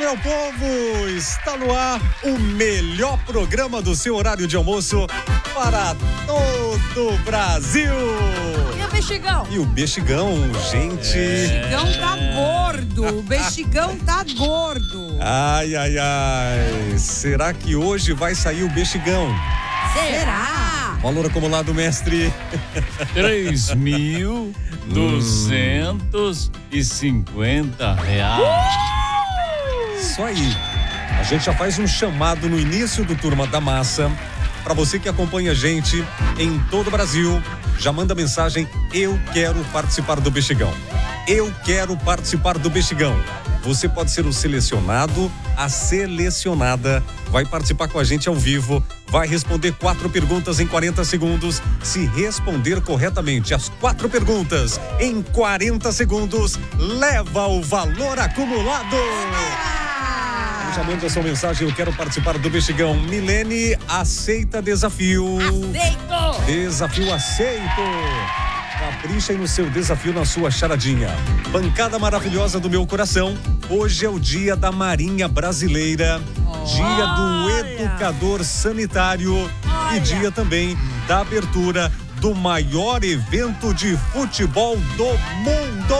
meu povo! Está no ar o melhor programa do seu horário de almoço para todo o Brasil! E o Bexigão? E o Bexigão, gente... O Bexigão tá gordo, o Bexigão tá gordo. Ai, ai, ai, será que hoje vai sair o Bexigão? Será? Valor acumulado, mestre. R$3.250. Isso aí. A gente já faz um chamado no início do Turma da Massa. Para você que acompanha a gente em todo o Brasil, já manda mensagem: eu quero participar do Bexigão. Eu quero participar do Bexigão. Você pode ser o selecionado, a selecionada, vai participar com a gente ao vivo, vai responder 4 perguntas em 40 segundos. Se responder corretamente as 4 perguntas em 40 segundos, leva o valor acumulado. Já manda sua mensagem: eu quero participar do Bexigão. Milene, aceita desafio? Aceito! Desafio aceito! Capricha aí no seu desafio, na sua charadinha. Bancada maravilhosa do meu coração. Hoje é o dia da Marinha Brasileira, dia do educador sanitário e dia também da abertura do maior evento de futebol do mundo.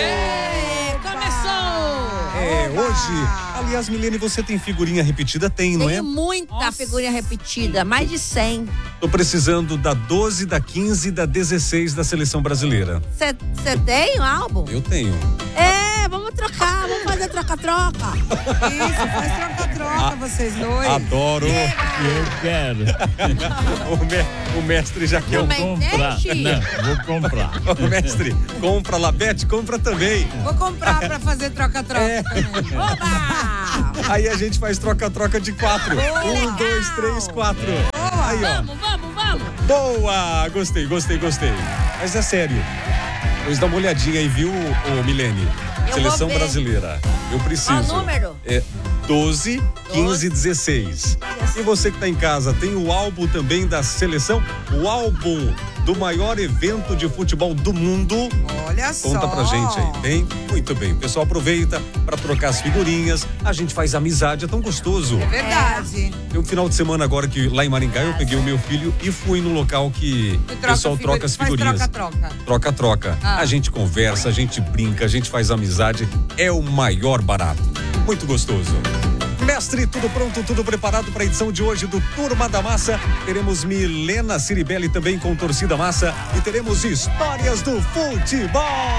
Hoje, aliás, Milene, você tem figurinha repetida? Tem, não é? Tem muita figurinha repetida, mais de 100. Tô precisando da 12, da 15 e da 16 da seleção brasileira. Você tem o álbum? Eu tenho. Vamos trocar, vamos fazer troca-troca. Isso, faz troca-troca, vocês dois. Adoro. Eu quero. O mestre já quer. Vou comprar. Não, vou comprar. O mestre, compra lá, Beth, compra também. Vou comprar pra fazer troca-troca também. Oba! Aí a gente faz troca-troca de 4. 1, 2, 3, 4. Aí, ó. Vamos. Boa! Gostei. Mas é sério. Pois dá uma olhadinha aí, viu, Milene? Seleção brasileira. Eu preciso. Qual o número? 12, 15 e 16. E você que tá em casa, tem o álbum também da seleção? O álbum do maior evento de futebol do mundo. Olha só. Conta pra gente aí, tem? Muito bem. O pessoal aproveita pra trocar as figurinhas. A gente faz amizade, é tão gostoso. É verdade. Tem um final de semana agora que lá em Maringá eu peguei o meu filho e fui no local que o pessoal troca as figurinhas. Troca-troca. A gente conversa, a gente brinca, a gente faz amizade. É o maior barato. Muito gostoso. Mestre, tudo pronto, tudo preparado para a edição de hoje do Turma da Massa. Teremos Milena Ciribelli também com Torcida Massa e teremos histórias do futebol.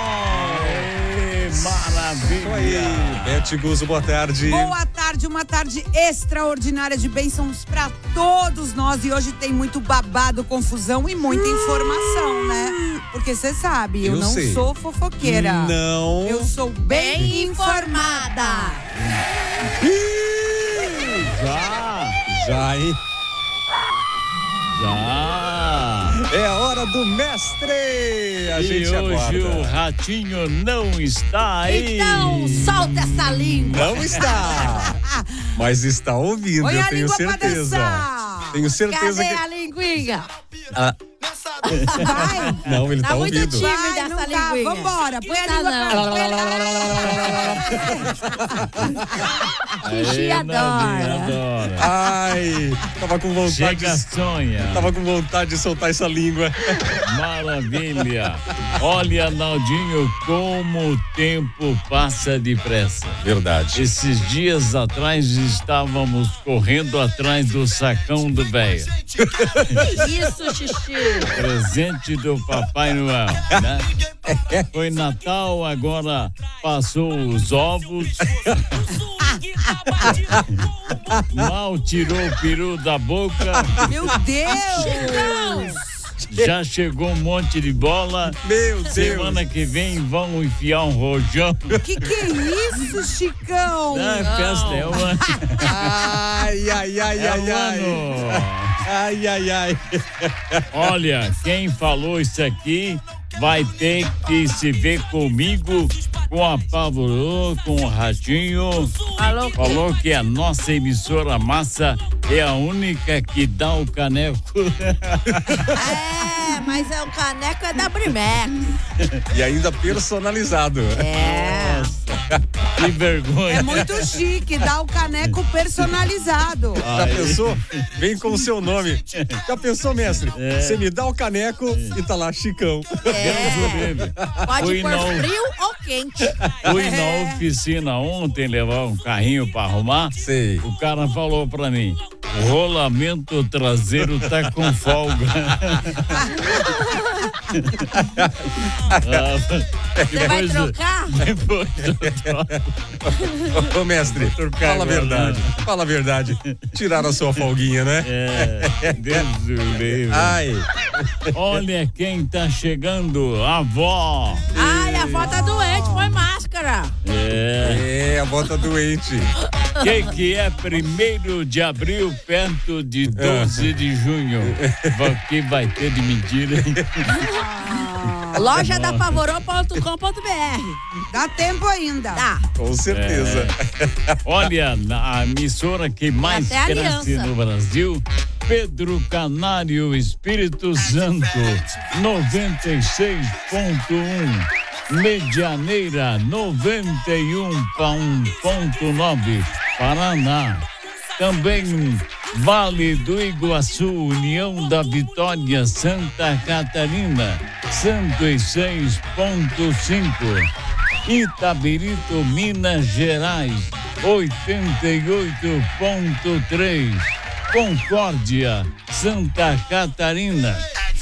Maravilha. Isso aí, Beth Guzzo, boa tarde. Boa tarde, uma tarde extraordinária de bênçãos para todos nós. E hoje tem muito babado, confusão e muita informação, né? Porque você sabe, eu não sei. sou fofoqueira. Não. Eu sou bem informada. Já, hein? Já. É a hora do mestre. A gente e hoje aguarda. o ratinho não está aí. Então, solta essa língua. Não está. Mas está ouvindo, Põe eu a tenho língua pra certeza. dançar. Tenho certeza Cadê que... a linguinha? Vai. Não, ele tá muito ouvindo. tímido Vai, essa não tá. linguinha. Vambora, põe a Tá língua pra... Xixi adora. Adora. Ai, tava com vontade. Chega, sonha. Tava com vontade de soltar essa língua. Maravilha. Olha, Naldinho, como o tempo passa depressa. Verdade. Esses dias atrás estávamos correndo atrás do sacão do velho. Isso, xixi. Presente do Papai Noel, né? Foi Natal, agora passou os ovos. Mal tirou o peru da boca. Meu Deus! Já chegou um monte de bola. Meu Deus. Semana que vem vão enfiar um rojão. Que é isso, Chicão? Não, é festa, é o ano. Ai, ai, ai, É ai, o ai. ano. Ai, ai, ai. Olha, quem falou isso aqui vai ter que se ver comigo, com a Pavorô, com o Ratinho. Falou que a nossa emissora Massa é a única que dá o caneco. É, mas o caneco é da Brimex. E ainda personalizado. É. Que vergonha. É muito chique, dá o caneco personalizado. Já pensou? Vem com o seu nome. Já pensou, mestre? Você me dá o caneco e tá lá, Chicão. Deus o livre. Pode Fui pôr na- frio ou quente. Fui na oficina ontem levar um carrinho pra arrumar. Sei. O cara falou pra mim, o rolamento traseiro tá com folga. Você vai trocar? Depois eu troco. Ô, mestre, trocar fala a agora, verdade. Fala a verdade. Tiraram a sua folguinha, né? Deus o livre. Ai. Olha quem tá chegando, a avó. Ai, a avó tá doente, põe máscara. É, a bota doente. Que é 1º de abril, perto de 12 de junho? Que vai ter de mentira, hein? Loja da Pavorô.com.br. Dá tempo ainda. Tá. Com certeza. Olha, a emissora que mais até cresce aliança. no Brasil, Pedro Canário, Espírito Santo, 96.1. Medianeira, 91.9. Paraná. Também Vale do Iguaçu, União da Vitória, Santa Catarina, 106.5. Itabirito, Minas Gerais, 88.3. Concórdia, Santa Catarina,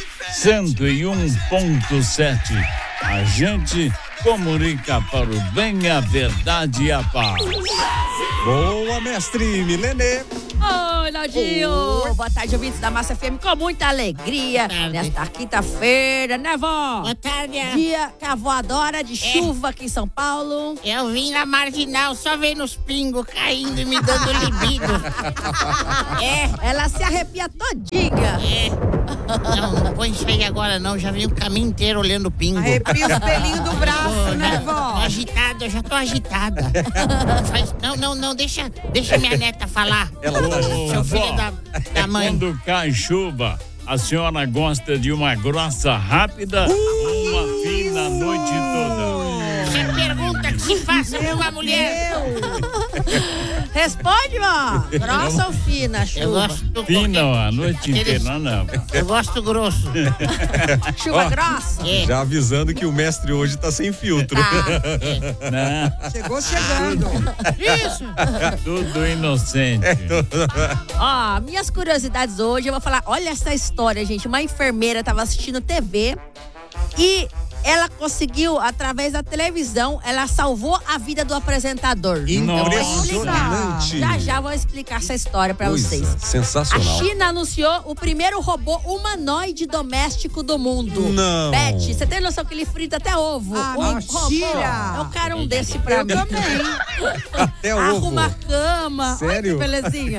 101.7. A gente comunica para o bem, a verdade e a paz. Boa, mestre Milene. Oi, Lodinho. Boa tarde, ouvintes da Massa FM, com muita alegria. Nesta quinta-feira, né, vó? Boa tarde. Dia que a avó adora, de chuva aqui em São Paulo. Eu vim na marginal só vendo os pingos caindo e me dando libido. Ela se arrepia todinha. Não põe isso aí agora não, já vim o caminho inteiro olhando o pingo. Arrepia os pelinhos do braço, né, Tô vó? agitada, eu já tô agitada. Não, deixa minha neta falar. Ela tá Seu filho da mãe. Quando cai chuva, a senhora gosta de uma grossa rápida ou uma fina a noite toda? Você pergunta que se faça com a mulher. Responde, vó. Grossa ou fina, Eu chuva? gosto Fina a noite inteira, não. Eu gosto grosso. Chuva grossa? É. já avisando que o mestre hoje tá sem filtro. Não, Chegou chegando. Isso. tudo inocente. Ó, minhas curiosidades hoje, eu vou falar, olha essa história, gente. Uma enfermeira estava assistindo TV e ela conseguiu, através da televisão, ela salvou a vida do apresentador. Impressionante. Já vou explicar essa história pra Coisa vocês. A sensacional. China anunciou o primeiro robô humanoide doméstico do mundo. Não. Beth, você tem noção que ele frita até ovo? Ah, robô. mentira. Eu quero um desse pra Eu mim. também. Até o ovo. Arruma a cama. Sério? Olha que belezinha.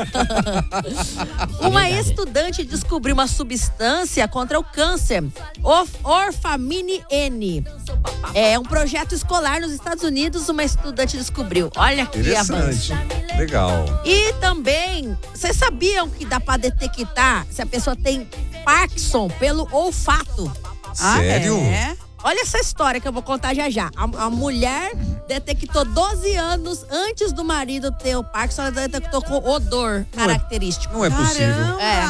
Uma estudante descobriu uma substância contra o câncer, Orfamine N. É um projeto escolar nos Estados Unidos, uma estudante descobriu. Olha que avanço. Interessante. Legal. E também, vocês sabiam que dá pra detectar se a pessoa tem Parkinson pelo olfato? Sério? É? Olha essa história que eu vou contar já já. A mulher detectou 12 anos antes do marido ter o Parkinson, ela detectou com odor característico. Não é possível. Caramba. É.